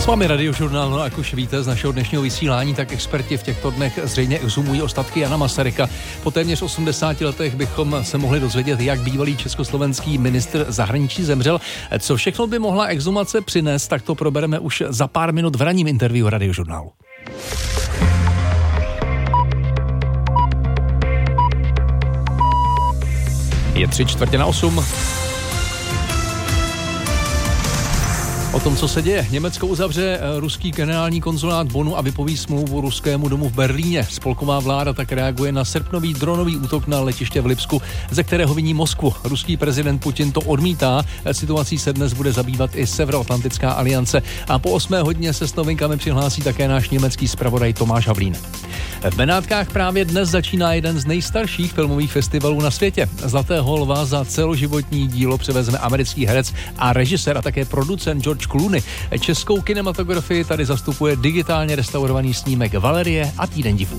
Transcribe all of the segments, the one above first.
S vámi Radiožurnál, no jak už víte z našeho dnešního vysílání, tak experti v těchto dnech zřejmě exhumují ostatky Jana Masaryka. Po téměř 80 letech bychom se mohli dozvědět, jak bývalý československý ministr zahraničí zemřel. Co všechno by mohla exhumace přinést, tak to probereme už za pár minut v ranním interview Radiožurnálu. Je 7:45. O tom, co se děje. Německo uzavře ruský generální konzulát v Bonnu a vypoví smlouvu ruskému domu v Berlíně. Spolková vláda tak reaguje na srpnový dronový útok na letiště v Lipsku, ze kterého viní Moskvu. Ruský prezident Putin to odmítá. Situací se dnes bude zabývat i Severoatlantická aliance. A po 8. hodině se s novinkami přihlásí také náš německý zpravodaj Tomáš Havlín. V Benátkách právě dnes začíná jeden z nejstarších filmových festivalů na světě. Zlatého lva za celoživotní dílo převezme americký herec a režisér a také producent George Clooney. Českou kinematografii tady zastupuje digitálně restaurovaný snímek Valerie a Týden divů.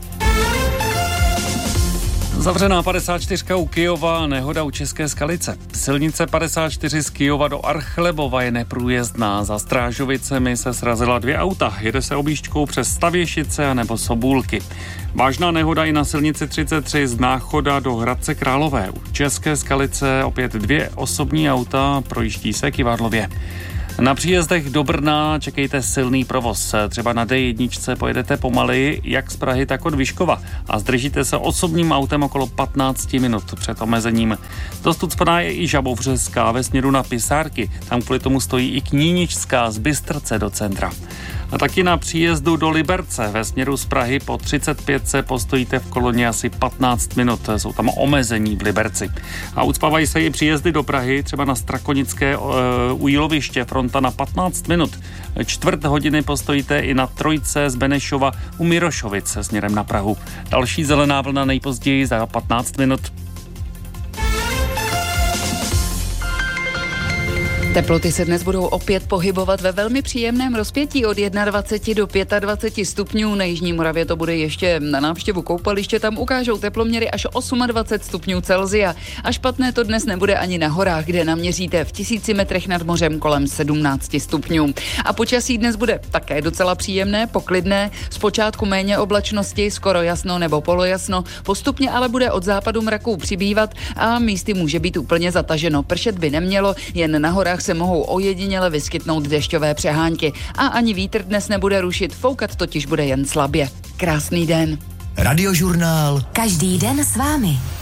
Zavřená 54 u Kyjova, nehoda u České Skalice. Silnice 54 z Kyjova do Archlebova je neprůjezdná. Za Strážovicemi se srazila 2 auta. Jede se objížďkou přes Stavěšice nebo Sobůlky. Vážná nehoda i na silnici 33 z Náchoda do Hradce Králové. U České Skalice opět 2 osobní auta, projíždí se Kyvadlově. Na příjezdech do Brna čekejte silný provoz. Třeba na D1 pojedete pomaleji, jak z Prahy, tak od Vyškova a zdržíte se osobním autem okolo 15 minut před omezením. Dost ucpaná je i Žabovřeská ve směru na Pisárky. Tam kvůli tomu stojí i Kníničská z Bystrce do centra. A taky na příjezdu do Liberce ve směru z Prahy po 35 se postojíte v koloně asi 15 minut. Jsou tam omezení v Liberci. A ucpávají se i příjezdy do Prahy, třeba na Strakonické u Jíloviště, fronta na 15 minut. 1/4 hodiny postojíte i na Trojce z Benešova u Mirošovic směrem na Prahu. Další zelená vlna nejpozději za 15 minut. Teploty se dnes budou opět pohybovat ve velmi příjemném rozpětí od 21 do 25 stupňů. Na jižní Moravě to bude ještě na návštěvu koupaliště, tam ukážou teploměry až 28 stupňů Celsia. A špatné to dnes nebude ani na horách, kde naměříte v 1000 metrech nad mořem kolem 17 stupňů. A počasí dnes bude také docela příjemné, poklidné, zpočátku méně oblačnosti, skoro jasno nebo polojasno, postupně ale bude od západu mraků přibývat a místy může být úplně zataženo. Pršet by nemělo, jen na horách se mohou ojediněle vyskytnout dešťové přehánky. A ani vítr dnes nebude rušit, foukat totiž bude jen slabě. Krásný den. Radiožurnál. Každý den s vámi.